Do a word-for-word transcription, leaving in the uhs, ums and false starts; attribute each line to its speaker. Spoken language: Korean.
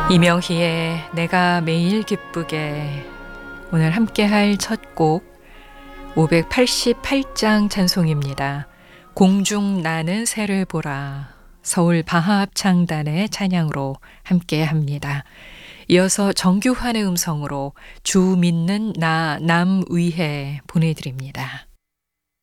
Speaker 1: 이명희의 내가 매일 기쁘게. 오늘 함께할 첫 곡 오백팔십팔 장 찬송입니다. 공중 나는 새를 보라. 서울 바하합창단의 찬양으로 함께합니다. 이어서 정규환의 음성으로 주 믿는 나 남 위해 보내드립니다.